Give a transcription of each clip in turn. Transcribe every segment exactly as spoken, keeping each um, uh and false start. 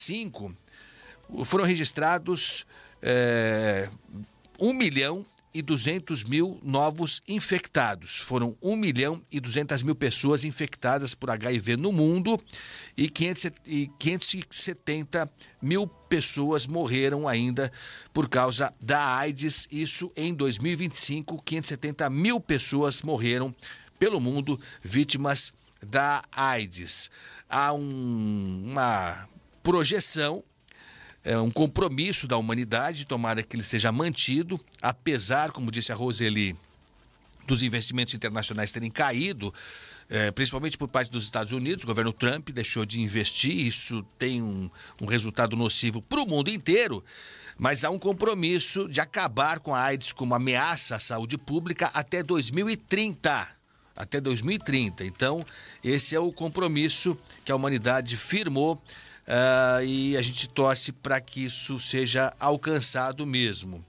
cinco, foram registrados é, um milhão e duzentos mil novos infectados. Foram um milhão e duzentas mil pessoas infectadas por H I V no mundo e quinhentos e setenta mil pessoas morreram ainda por causa da AIDS. Isso em dois mil e vinte e cinco, quinhentos e setenta mil pessoas morreram pelo mundo vítimas da AIDS. Há um, uma projeção, é um compromisso da humanidade, tomara que ele seja mantido, apesar, como disse a Roseli, dos investimentos internacionais terem caído, é, principalmente por parte dos Estados Unidos. O governo Trump deixou de investir, isso tem um, um resultado nocivo para o mundo inteiro, mas há um compromisso de acabar com a AIDS como ameaça à saúde pública até dois mil e trinta. Até dois mil e trinta. Então, esse é o compromisso que a humanidade firmou. Uh, e a gente torce para que isso seja alcançado mesmo.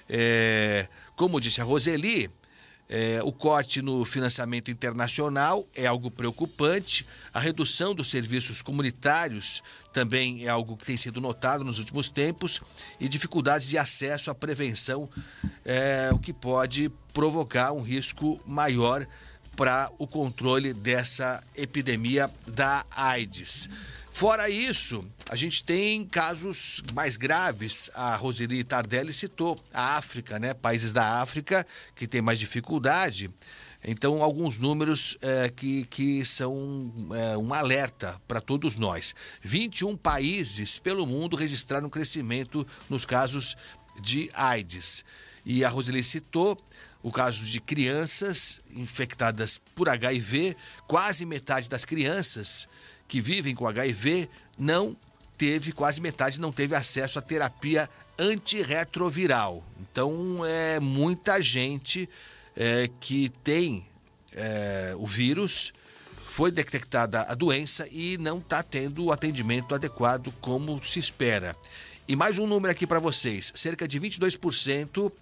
É, como disse a Roseli, é, o corte no financiamento internacional é algo preocupante. A redução dos serviços comunitários também é algo que tem sido notado nos últimos tempos, e dificuldades de acesso à prevenção, é, o que pode provocar um risco maior para o controle dessa epidemia da AIDS. Fora isso, a gente tem casos mais graves. A Roseli Tardelli citou a África, né? Países da África que têm mais dificuldade. Então, alguns números é, que, que são é, um alerta para todos nós. vinte e um países pelo mundo registraram crescimento nos casos de AIDS. E a Roseli citou o caso de crianças infectadas por H I V. Quase metade das crianças que vivem com H I V não teve, quase metade não teve acesso à terapia antirretroviral. Então, é muita gente é, que tem é, o vírus, foi detectada a doença e não está tendo o atendimento adequado como se espera. E mais um número aqui para vocês: cerca de vinte e dois por cento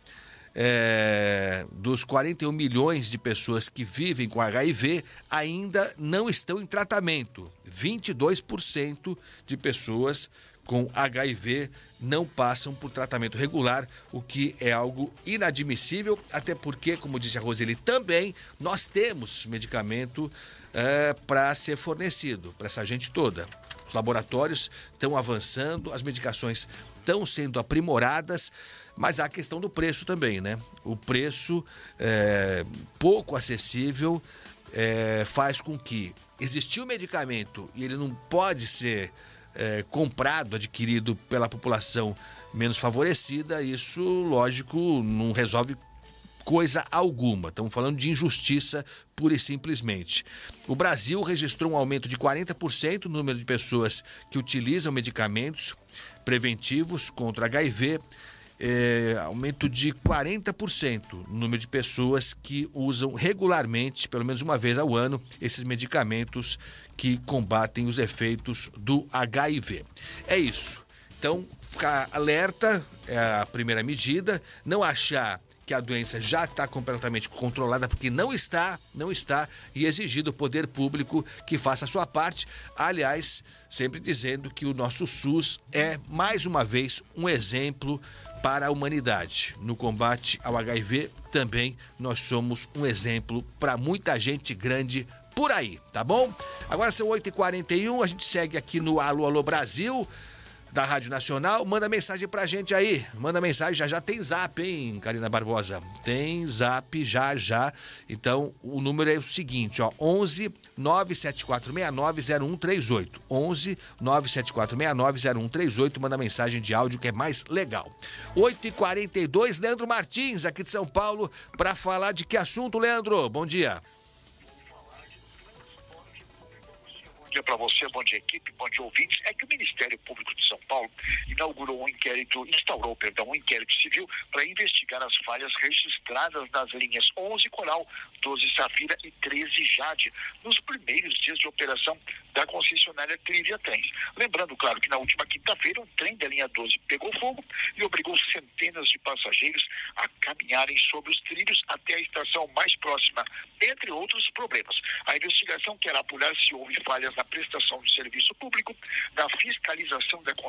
É, dos quarenta e um milhões de pessoas que vivem com H I V ainda não estão em tratamento. vinte e dois por cento de pessoas com H I V não passam por tratamento regular, o que é algo inadmissível, até porque, como disse a Roseli também, nós temos medicamento é, para ser fornecido para essa gente toda. Os laboratórios estão avançando, as medicações estão sendo aprimoradas, mas há a questão do preço também, né? O preço é, pouco acessível é, faz com que existir o medicamento e ele não pode ser é, comprado, adquirido pela população menos favorecida. Isso, lógico, não resolve coisa alguma. Estamos falando de injustiça pura e simplesmente. O Brasil registrou um aumento de quarenta por cento no número de pessoas que utilizam medicamentos preventivos contra H I V. É, aumento de quarenta por cento no número de pessoas que usam regularmente, pelo menos uma vez ao ano, esses medicamentos que combatem os efeitos do H I V. É isso. Então, ficar alerta é a primeira medida. Não achar que a doença já está completamente controlada, porque não está, não está, e exigir do poder público que faça a sua parte. Aliás, sempre dizendo que o nosso SUS é, mais uma vez, um exemplo para a humanidade. No combate ao H I V, também nós somos um exemplo para muita gente grande por aí, tá bom? Agora são oito e quarenta e um, a gente segue aqui no Alô Alô Brasil, da Rádio Nacional. Manda mensagem pra gente aí, manda mensagem, já já tem zap, hein, Karina Barbosa? Tem zap já já. Então, o número é o seguinte, ó, onze nove sete quatro seis nove zero um três oito. onze nove sete quatro seis nove zero um três oito, manda mensagem de áudio que é mais legal. oito e quarenta e dois, Leandro Martins, aqui de São Paulo, para falar de que assunto, Leandro? Bom dia. Bom dia para você, bom dia equipe, bom dia ouvintes. É que o Ministério Público de São Paulo inaugurou um inquérito, instaurou, perdão, um inquérito civil para investigar as falhas registradas nas linhas onze Coral, doze Safira e treze Jade, nos primeiros dias de operação da concessionária Trivia Trens. Lembrando, claro, que na última quinta-feira um trem da linha doze pegou fogo e obrigou centenas de passageiros a caminharem sobre os trilhos até a estação mais próxima, entre outros problemas. A investigação quer apurar se houve falhas na prestação de serviço público, na fiscalização da